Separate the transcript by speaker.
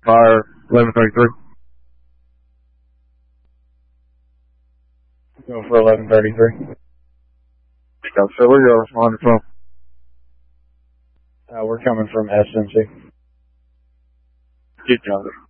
Speaker 1: Fire 1133.
Speaker 2: Go for 1133.
Speaker 1: Scout Silver, you're responding from?
Speaker 2: We're coming from SNC.
Speaker 1: Get you.